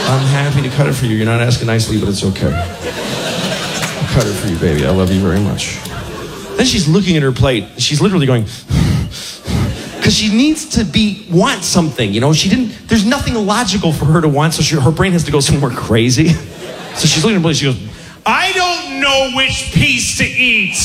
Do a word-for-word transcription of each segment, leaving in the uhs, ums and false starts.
I'm happy to cut it for you. You're not asking nicely, but it's okay. I'll cut it for you, baby. I love you very much. Then she's looking at her plate. She's literally going, because she needs to be, want something, you know? She didn't, there's nothing logical for her to want, so she, her brain has to go somewhere crazy. So she's looking at her plate, she goes, I don't know which piece to eat.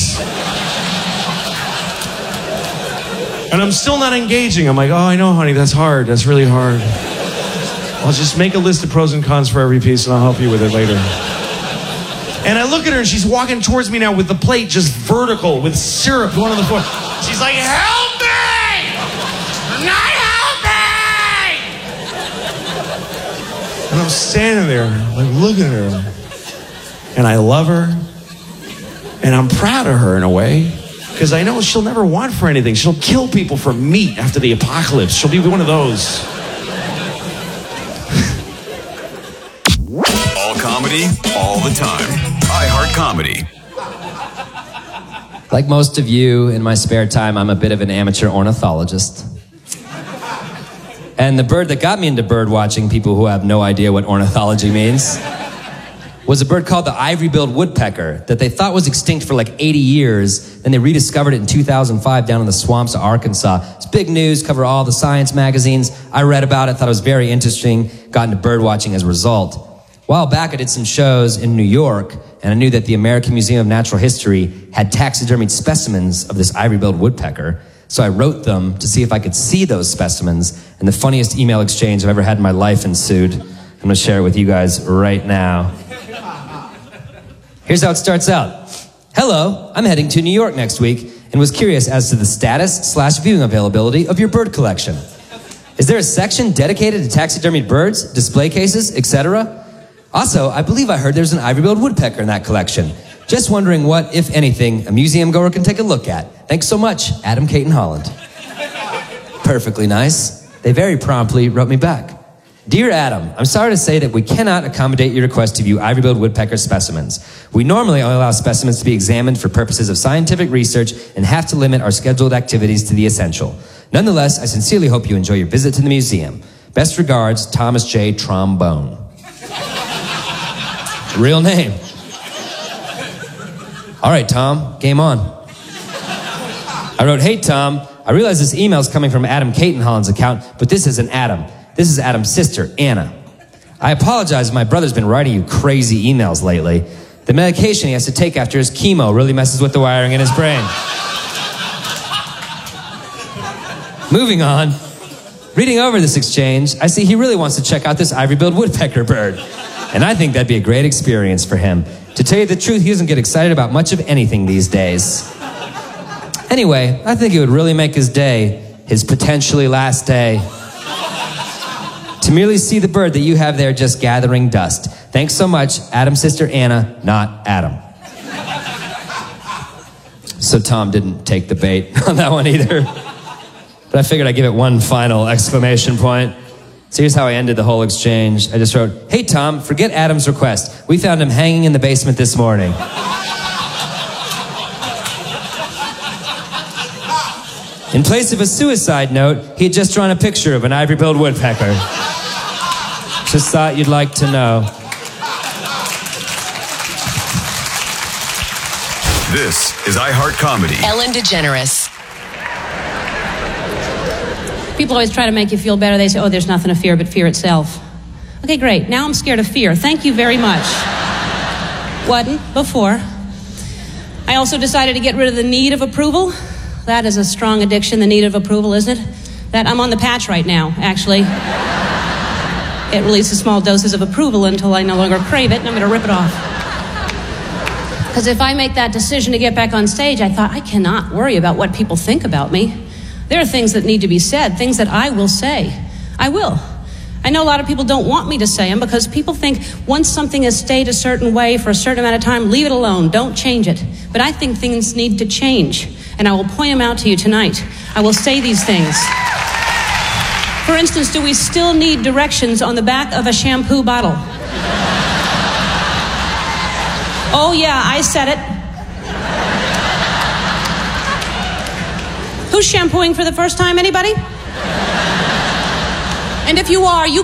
And I'm still not engaging. I'm like, oh, I know, honey, that's hard. That's really hard. I'll just make a list of pros and cons for every piece, and I'll help you with it later. And I look at her, and she's walking towards me now with the plate just vertical, with syrup going on the floor. She's like, help me! Not help me! And I'm standing there, like, looking at her. And I love her. And I'm proud of her in a way. Because I know she'll never want for anything. She'll kill people for meat after the apocalypse. She'll be one of those. All comedy, all the time. iHeart Comedy. Like most of you, in my spare time, I'm a bit of an amateur ornithologist. And the bird that got me into bird watching, people who have no idea what ornithology means, was a bird called the ivory-billed woodpecker that they thought was extinct for like eighty years. Then they rediscovered it in two thousand five down in the swamps of Arkansas. It's big news, covered all the science magazines. I read about it, thought it was very interesting, got into bird watching as a result. A while back, I did some shows in New York, and I knew that the American Museum of Natural History had taxidermied specimens of this ivory-billed woodpecker. So I wrote them to see if I could see those specimens, and the funniest email exchange I've ever had in my life ensued. I'm going to share it with you guys right now. Here's how it starts out. Hello, I'm heading to New York next week and was curious as to the status slash viewing availability of your bird collection. Is there a section dedicated to taxidermied birds, display cases, et cetera? Also, I believe I heard there's an ivory-billed woodpecker in that collection. Just wondering what, if anything, a museum goer can take a look at. Thanks so much, Adam Caton Holland. Perfectly nice. They very promptly wrote me back. Dear Adam, I'm sorry to say that we cannot accommodate your request to view ivory-billed woodpecker specimens. We normally only allow specimens to be examined for purposes of scientific research and have to limit our scheduled activities to the essential. Nonetheless, I sincerely hope you enjoy your visit to the museum. Best regards, Thomas J. Trombone. Real name. All right, Tom, game on. I wrote, hey, Tom, I realize this email is coming from Adam Caton Holland's account, but this isn't Adam. This is Adam's sister, Anna. I apologize if my brother's been writing you crazy emails lately. The medication he has to take after his chemo really messes with the wiring in his brain. Moving on. Reading over this exchange, I see he really wants to check out this ivory-billed woodpecker bird. And I think that'd be a great experience for him. To tell you the truth, he doesn't get excited about much of anything these days. Anyway, I think it would really make his day, his potentially last day, to merely see the bird that you have there just gathering dust. Thanks so much, Adam's sister Anna, not Adam. So Tom didn't take the bait on that one either. But I figured I'd give it one final exclamation point. So here's how I ended the whole exchange. I just wrote, hey Tom, forget Adam's request. We found him hanging in the basement this morning. In place of a suicide note, he had just drawn a picture of an ivory-billed woodpecker. Just thought you'd like to know. This is iHeart Comedy. Ellen DeGeneres. People always try to make you feel better. They say, oh, there's nothing to fear but fear itself. Okay, great. Now I'm scared of fear. Thank you very much. Wasn't before. I also decided to get rid of the need of approval. That is a strong addiction, the need of approval, isn't it? That I'm on the patch right now, actually. It releases small doses of approval until I no longer crave it, and I'm going to rip it off. Because if I make that decision to get back on stage, I thought, I cannot worry about what people think about me. There are things that need to be said, things that I will say. I will. I know a lot of people don't want me to say them because people think once something has stayed a certain way for a certain amount of time, leave it alone, don't change it. But I think things need to change, and I will point them out to you tonight. I will say these things. For instance, do we still need directions on the back of a shampoo bottle? Oh yeah, I said it. Who's shampooing for the first time, anybody? And if you are, you